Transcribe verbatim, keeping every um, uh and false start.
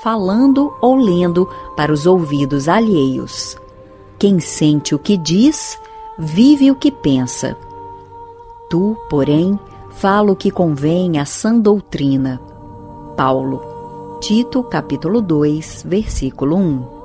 falando ou lendo para os ouvidos alheios. Quem sente o que diz, vive o que pensa. Tu, porém, fala o que convém à sã doutrina. Paulo, Tito, capítulo dois, versículo um.